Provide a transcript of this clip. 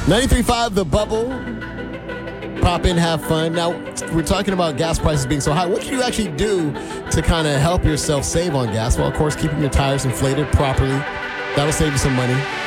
93.5 The Bubble. Pop in, have fun. Now, we're talking about gas prices being so high. What can you actually do to help yourself save on gas? Well, of course, keeping your tires inflated properly. That'll save you some money.